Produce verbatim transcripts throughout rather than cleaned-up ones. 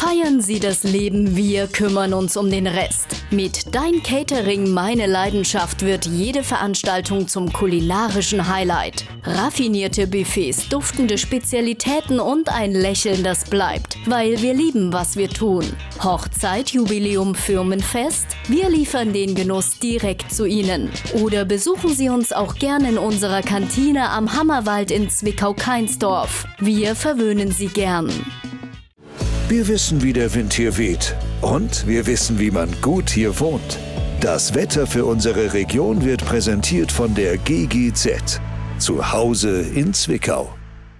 Feiern Sie das Leben, wir kümmern uns um den Rest. Mit Dein Catering, meine Leidenschaft wird jede Veranstaltung zum kulinarischen Highlight. Raffinierte Buffets, duftende Spezialitäten und ein Lächeln, das bleibt. Weil wir lieben, was wir tun. Hochzeit, Jubiläum, Firmenfest? Wir liefern den Genuss direkt zu Ihnen. Oder besuchen Sie uns auch gerne in unserer Kantine am Hammerwald in Zwickau-Kainsdorf. Wir verwöhnen Sie gern. Wir wissen, wie der Wind hier weht. Und wir wissen, wie man gut hier wohnt. Das Wetter für unsere Region wird präsentiert von der G G Z. Zu Hause in Zwickau.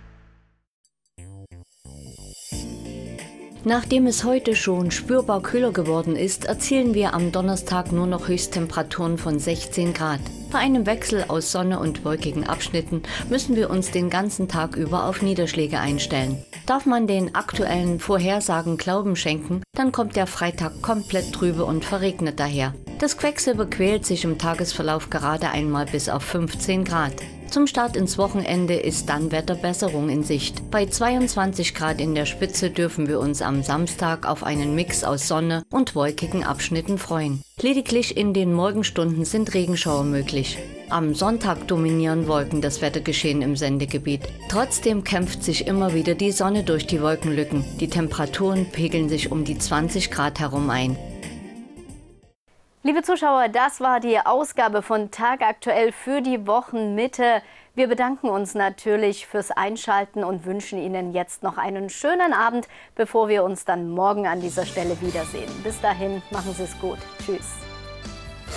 Nachdem es heute schon spürbar kühler geworden ist, erzielen wir am Donnerstag nur noch Höchsttemperaturen von sechzehn Grad. Bei einem Wechsel aus Sonne und wolkigen Abschnitten müssen wir uns den ganzen Tag über auf Niederschläge einstellen. Darf man den aktuellen Vorhersagen Glauben schenken, dann kommt der Freitag komplett trübe und verregnet daher. Das Quecksilber quält sich im Tagesverlauf gerade einmal bis auf fünfzehn Grad. Zum Start ins Wochenende ist dann Wetterbesserung in Sicht. Bei zweiundzwanzig Grad in der Spitze dürfen wir uns am Samstag auf einen Mix aus Sonne und wolkigen Abschnitten freuen. Lediglich in den Morgenstunden sind Regenschauer möglich. Am Sonntag dominieren Wolken das Wettergeschehen im Sendegebiet. Trotzdem kämpft sich immer wieder die Sonne durch die Wolkenlücken. Die Temperaturen pegeln sich um die zwanzig Grad herum ein. Liebe Zuschauer, das war die Ausgabe von Tagaktuell für die Wochenmitte. Wir bedanken uns natürlich fürs Einschalten und wünschen Ihnen jetzt noch einen schönen Abend, bevor wir uns dann morgen an dieser Stelle wiedersehen. Bis dahin, machen Sie es gut. Tschüss.